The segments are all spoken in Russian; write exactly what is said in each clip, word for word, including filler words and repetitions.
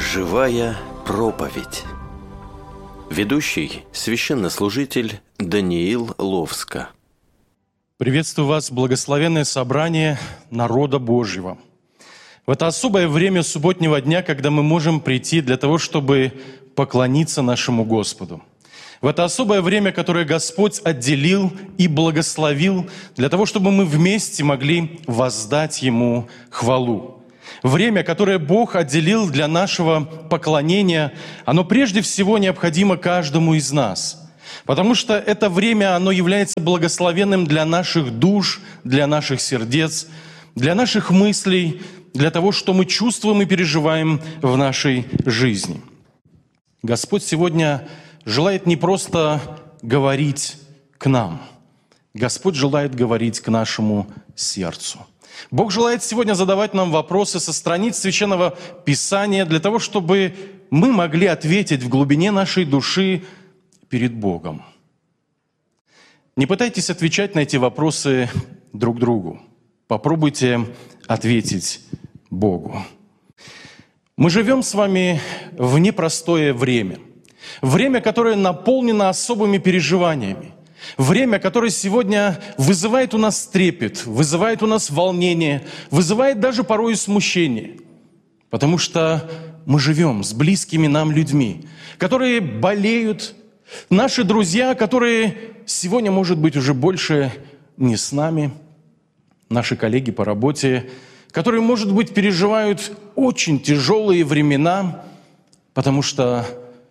Живая проповедь. Ведущий – священнослужитель Даниил Ловска. Приветствую вас, благословенное собрание народа Божьего. В это особое время субботнего дня, когда мы можем прийти для того, чтобы поклониться нашему Господу. В это особое время, которое Господь отделил и благословил для того, чтобы мы вместе могли воздать Ему хвалу. Время, которое Бог отделил для нашего поклонения, оно прежде всего необходимо каждому из нас. Потому что это время, оно является благословенным для наших душ, для наших сердец, для наших мыслей, для того, что мы чувствуем и переживаем в нашей жизни. Господь сегодня желает не просто говорить к нам. Господь желает говорить к нашему сердцу. Бог желает сегодня задавать нам вопросы со страниц Священного Писания для того, чтобы мы могли ответить в глубине нашей души перед Богом. Не пытайтесь отвечать на эти вопросы друг другу. Попробуйте ответить Богу. Мы живем с вами в непростое время. Время, которое наполнено особыми переживаниями. Время, которое сегодня вызывает у нас трепет, вызывает у нас волнение, вызывает даже порой смущение. Потому что мы живем с близкими нам людьми, которые болеют, наши друзья, которые сегодня, может быть, уже больше не с нами, наши коллеги по работе, которые, может быть, переживают очень тяжелые времена, потому что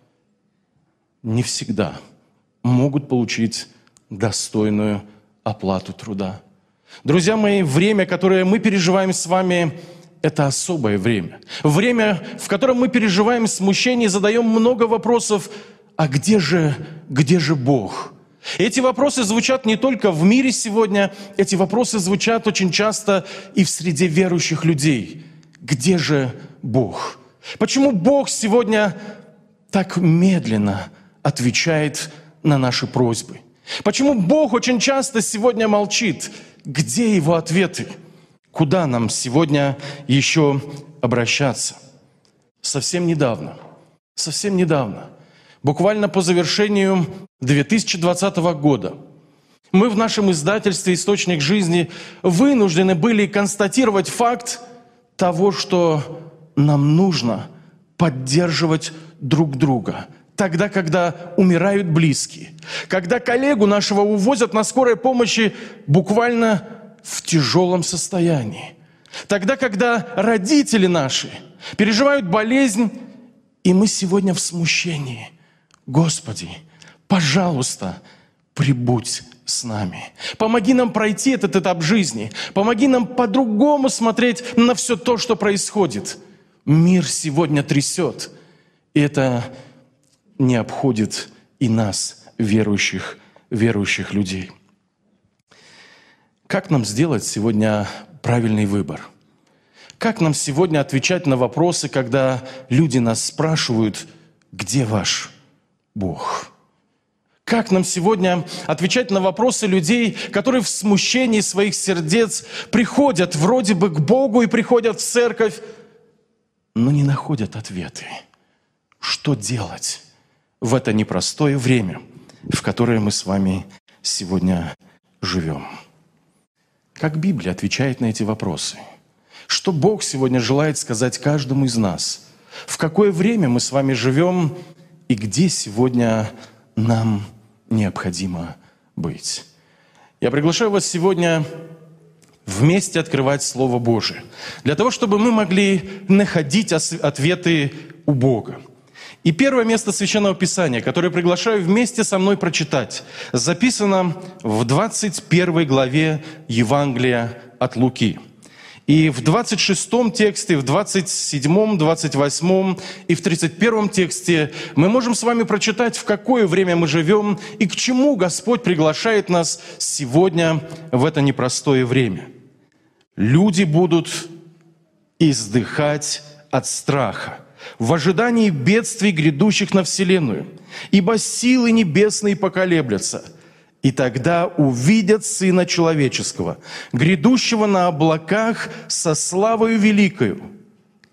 не всегда могут получить достойную оплату труда. Друзья мои, время, которое мы переживаем с вами, это особое время. Время, в котором мы переживаем смущение и задаем много вопросов: а где же, где же Бог? Эти вопросы звучат не только в мире сегодня, эти вопросы звучат очень часто и в среде верующих людей. Где же Бог? Почему Бог сегодня так медленно отвечает на наши просьбы? Почему Бог очень часто сегодня молчит? Где Его ответы? Куда нам сегодня еще обращаться? Совсем недавно, совсем недавно, буквально по завершению две тысячи двадцатого года, мы в нашем издательстве «Источник жизни» вынуждены были констатировать факт того, что нам нужно поддерживать друг друга тогда, когда умирают близкие, когда коллегу нашего увозят на скорой помощи буквально в тяжелом состоянии, тогда, когда родители наши переживают болезнь, и мы сегодня в смущении. Господи, пожалуйста, прибудь с нами. Помоги нам пройти этот этап жизни. Помоги нам по-другому смотреть на все то, что происходит. Мир сегодня трясет, и это не обходит и нас, верующих, верующих людей. Как нам сделать сегодня правильный выбор? Как нам сегодня отвечать на вопросы, когда люди нас спрашивают: где ваш Бог? Как нам сегодня отвечать на вопросы людей, которые в смущении своих сердец приходят вроде бы к Богу и приходят в церковь, но не находят ответы? Что делать в это непростое время, в которое мы с вами сегодня живем? Как Библия отвечает на эти вопросы? Что Бог сегодня желает сказать каждому из нас? В какое время мы с вами живем и где сегодня нам необходимо быть? Я приглашаю вас сегодня вместе открывать Слово Божие, для того, чтобы мы могли находить ответы у Бога. И первое место Священного Писания, которое приглашаю вместе со мной прочитать, записано в двадцать первой главе Евангелия от Луки. И в двадцать шестом тексте, в двадцать седьмом, двадцать восьмом и в тридцать первом тексте мы можем с вами прочитать, в какое время мы живем и к чему Господь приглашает нас сегодня в это непростое время. Люди будут издыхать от страха в ожидании бедствий, грядущих на вселенную, ибо силы небесные поколеблются. И тогда увидят Сына Человеческого, грядущего на облаках со славою великою.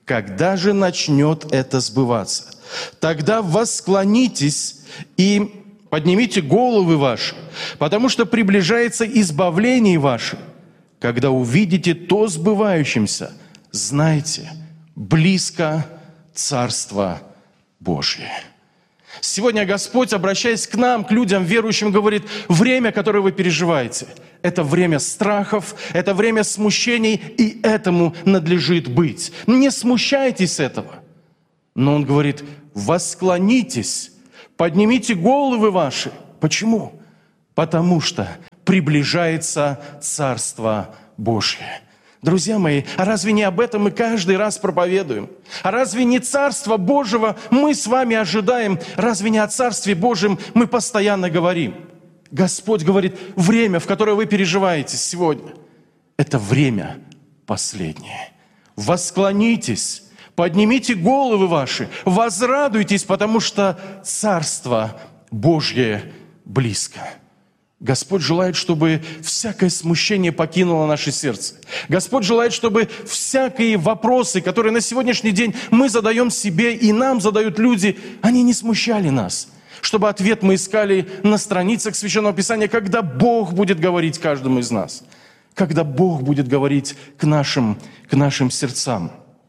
когда же начнет это сбываться? Тогда восклонитесь и поднимите головы ваши, потому что приближается избавление ваше. Когда увидите то сбывающимся, знайте, близко Царство Божье». Сегодня Господь, обращаясь к нам, к людям верующим, говорит: время, которое вы переживаете, это время страхов, это время смущений, и этому надлежит быть. Не смущайтесь этого. Но Он говорит: восклонитесь, поднимите головы ваши. Почему? Потому что приближается Царство Божье. Друзья мои, а разве не об этом мы каждый раз проповедуем? А разве не Царство Божьего мы с вами ожидаем? Разве не о Царстве Божьем мы постоянно говорим? Господь говорит: время, в которое вы переживаете сегодня, это время последнее. Восклонитесь, поднимите головы ваши, возрадуйтесь, потому что Царство Божье близко. Господь желает, чтобы всякое смущение покинуло наше сердце. Господь желает, чтобы всякие вопросы, которые на сегодняшний день мы задаем себе и нам задают люди, они не смущали нас. Чтобы ответ мы искали на страницах Священного Писания, когда Бог будет говорить каждому из нас. Когда Бог будет говорить к нашим, к нашим сердцам.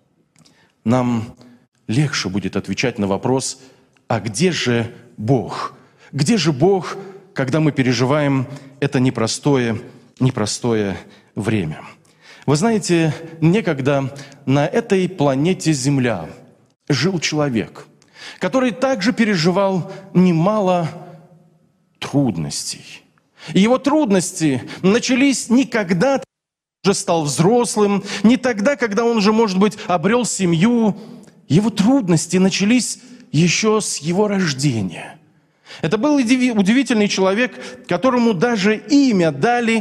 Нам легче будет отвечать на вопрос: а где же Бог? Где же Бог, когда мы переживаем это непростое, непростое время? Вы знаете, некогда на этой планете Земля жил человек, который также переживал немало трудностей. И его трудности начались не когда он уже стал взрослым, не тогда, когда он уже, может быть, обрел семью. Его трудности начались еще с его рождения. Это был удивительный человек, которому даже имя дали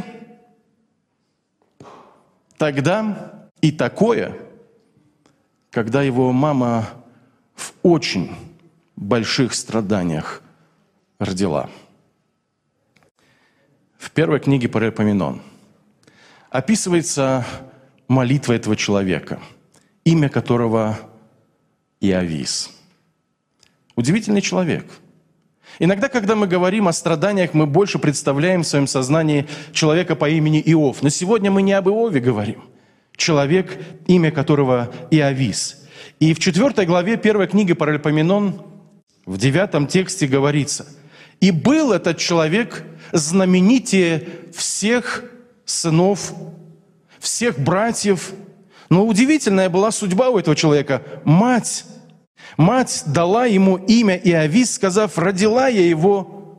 тогда и такое, когда его мама в очень больших страданиях родила. В первой книге Паралипоменон описывается молитва этого человека, имя которого Иовис. Удивительный человек. Иногда, когда мы говорим о страданиях, мы больше представляем в своем сознании человека по имени Иов. Но сегодня мы не об Иове говорим. Человек, имя которого Иовис. И в четвертой главе первой книги Паралипоменон в девятом тексте говорится: «И был этот человек знаменитее всех сынов, всех братьев». Но удивительная была судьба у этого человека. Мать Мать дала ему имя Иовис, сказав: родила я его,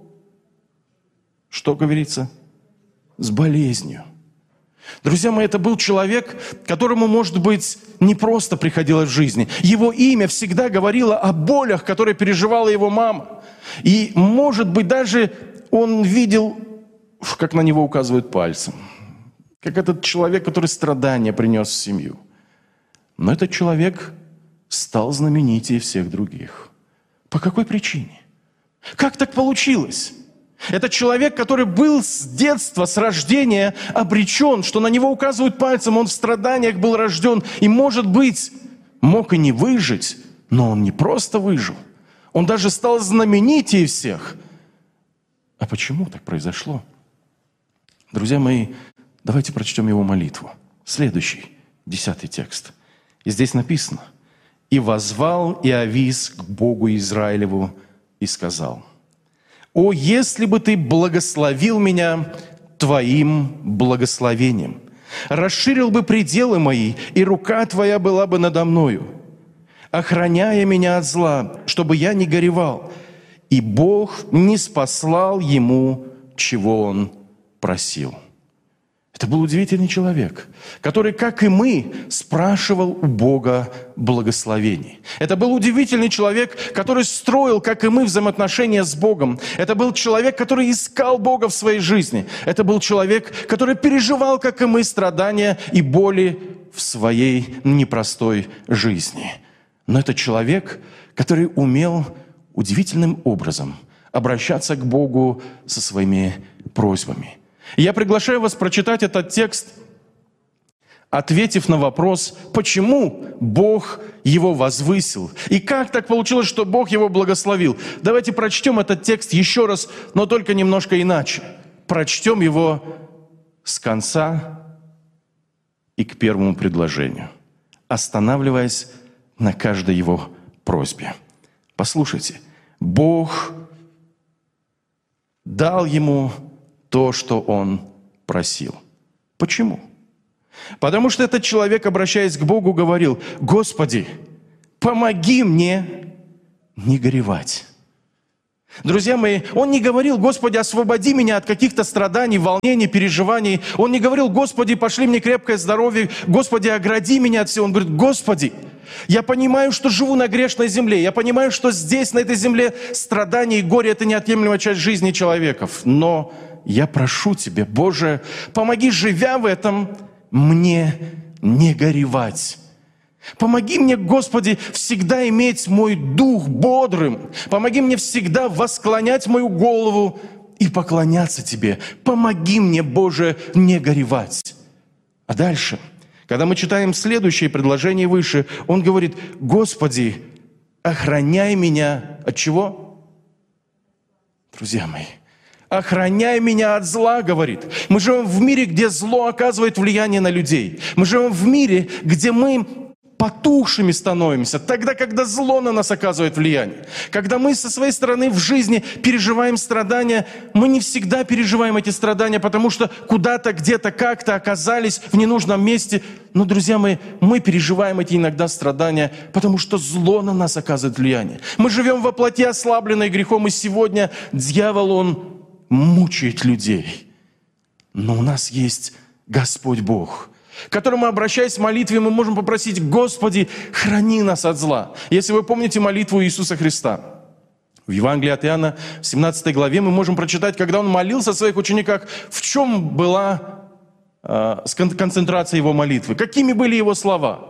что говорится, с болезнью. Друзья мои, это был человек, которому, может быть, не просто приходилось в жизни. Его имя всегда говорило о болях, которые переживала его мама. И, может быть, даже он видел, как на него указывают пальцем, как этот человек, который страдания принес в семью. Но этот человек стал знаменитее всех других. По какой причине? Как так получилось? Это человек, который был с детства, с рождения обречен, что на него указывают пальцем, он в страданиях был рожден, и, может быть, мог и не выжить, но он не просто выжил, он даже стал знаменитее всех. А почему так произошло? Друзья мои, давайте прочтем его молитву. Следующий, десятый текст. И здесь написано: «И воззвал Иовис к Богу Израилеву и сказал: «О, если бы ты благословил меня твоим благословением, расширил бы пределы мои, и рука твоя была бы надо мною, охраняя меня от зла, чтобы я не горевал». И Бог не спаслал ему, чего он просил. Это был удивительный человек, который, как и мы, спрашивал у Бога благословений. Это был удивительный человек, который строил, как и мы, взаимоотношения с Богом. Это был человек, который искал Бога в своей жизни. Это был человек, который переживал, как и мы, страдания и боли в своей непростой жизни. Но это человек, который умел удивительным образом обращаться к Богу со своими просьбами. И я приглашаю вас прочитать этот текст ответив на вопрос, почему Бог его возвысил. И как так получилось, что Бог его благословил? Давайте прочтем этот текст еще раз, но только немножко иначе. Прочтем его с конца и к первому предложению, останавливаясь на каждой его просьбе. Послушайте, Бог дал ему то, что он просил. Почему? Потому что этот человек, обращаясь к Богу, говорил: «Господи, помоги мне не горевать». Друзья мои, он не говорил: «Господи, освободи меня от каких-то страданий, волнений, переживаний». Он не говорил: «Господи, пошли мне крепкое здоровье, Господи, огради меня от всего». Он говорит: «Господи, я понимаю, что живу на грешной земле, я понимаю, что здесь, на этой земле, страдания и горе – это неотъемлемая часть жизни человеков. Но я прошу Тебя, Боже, помоги, живя в этом, мне не горевать». Помоги мне, Господи, всегда иметь мой дух бодрым. Помоги мне всегда восклонять мою голову и поклоняться Тебе. Помоги мне, Боже, не горевать. А дальше, когда мы читаем следующее предложение выше, он говорит: «Господи, охраняй меня». От чего? Друзья мои, охраняй меня от зла, говорит. Мы живем в мире, где зло оказывает влияние на людей. Мы живем в мире, где мы потухшими становимся, тогда, когда зло на нас оказывает влияние. Когда мы со своей стороны в жизни переживаем страдания, мы не всегда переживаем эти страдания, потому что куда-то, где-то, как-то оказались в ненужном месте. Но, друзья мои, мы переживаем эти иногда страдания, потому что зло на нас оказывает влияние. Мы живем во плоти, ослабленной грехом, и сегодня дьявол, он мучает людей. Но у нас есть Господь Бог, к которому, обращаясь в молитве, мы можем попросить: «Господи, храни нас от зла». Если вы помните молитву Иисуса Христа, в Евангелии от Иоанна, в семнадцатой главе, мы можем прочитать, когда Он молился о своих учениках, в чем была э, концентрация Его молитвы, какими были Его слова.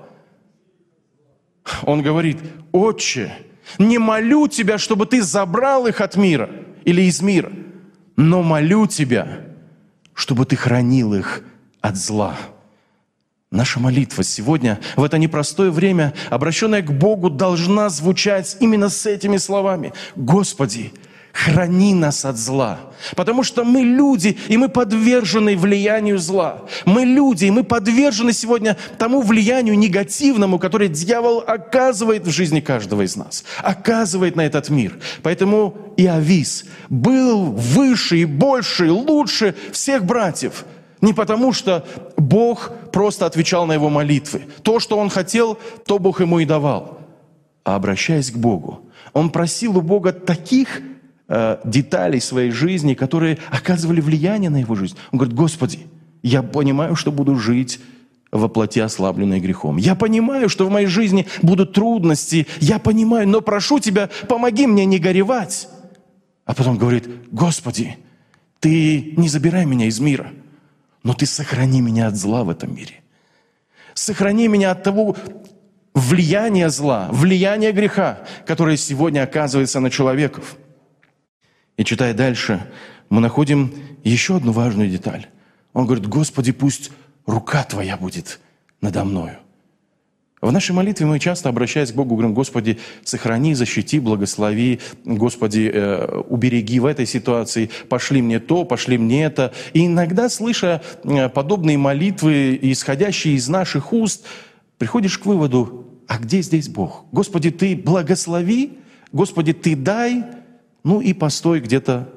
Он говорит: «Отче, не молю Тебя, чтобы Ты забрал их от мира или из мира, но молю Тебя, чтобы Ты хранил их от зла». Наша молитва сегодня, в это непростое время, обращенная к Богу, должна звучать именно с этими словами: «Господи, храни нас от зла». Потому что мы люди, и мы подвержены влиянию зла. Мы люди, и мы подвержены сегодня тому влиянию негативному, которое дьявол оказывает в жизни каждого из нас, оказывает на этот мир. Поэтому Иовис был выше и больше, и лучше всех братьев. Не потому, что Бог просто отвечал на его молитвы. То, что он хотел, то Бог ему и давал. А обращаясь к Богу, он просил у Бога таких э, деталей своей жизни, которые оказывали влияние на его жизнь. Он говорит: «Господи, я понимаю, что буду жить во плоти, ослабленной грехом. Я понимаю, что в моей жизни будут трудности. Я понимаю, но прошу Тебя, помоги мне не горевать». А потом говорит: «Господи, Ты не забирай меня из мира, но Ты сохрани меня от зла в этом мире. Сохрани меня от того влияния зла, влияния греха, которое сегодня оказывается на человеков». И читая дальше, мы находим еще одну важную деталь. Он говорит: «Господи, пусть рука Твоя будет надо мною». В нашей молитве мы часто, обращаясь к Богу, говорим: «Господи, сохрани, защити, благослови, Господи, э, убереги в этой ситуации, пошли мне то, пошли мне это». И иногда, слыша э, подобные молитвы, исходящие из наших уст, приходишь к выводу: а где здесь Бог? Господи, Ты благослови, Господи, Ты дай, ну и постой где-то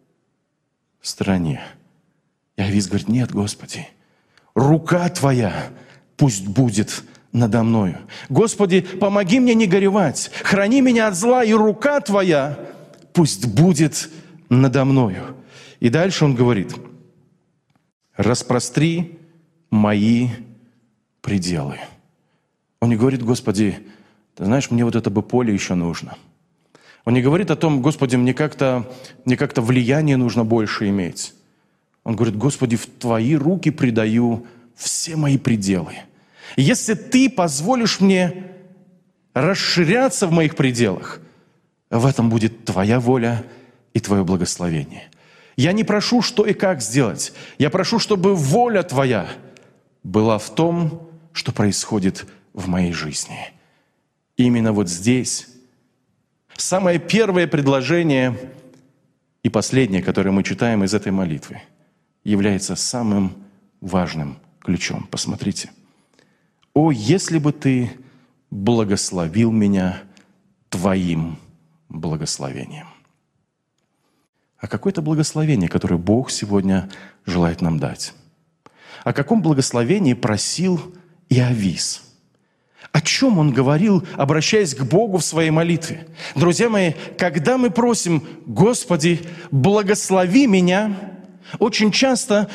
в стороне. Иовис говорит: «Нет, Господи, рука Твоя пусть будет надо мною. Господи, помоги мне не горевать, храни меня от зла, и рука Твоя пусть будет надо мною». И дальше он говорит: «Распростри мои пределы». Он не говорит: «Господи, ты знаешь, мне вот это бы поле еще нужно». Он не говорит о том: «Господи, мне как-то, мне как-то влияние нужно больше иметь». Он говорит: «Господи, в Твои руки предаю все мои пределы. Если Ты позволишь мне расширяться в моих пределах, в этом будет Твоя воля и Твое благословение. Я не прошу, что и как сделать. Я прошу, чтобы воля Твоя была в том, что происходит в моей жизни. Именно вот здесь самое первое предложение и последнее, которое мы читаем из этой молитвы, является самым важным ключом. Посмотрите. «О, если бы ты благословил меня твоим благословением». А какое-то благословение, которое Бог сегодня желает нам дать. О каком благословении просил Иовис? О чем он говорил, обращаясь к Богу в своей молитве? Друзья мои, когда мы просим: «Господи, благослови меня», очень часто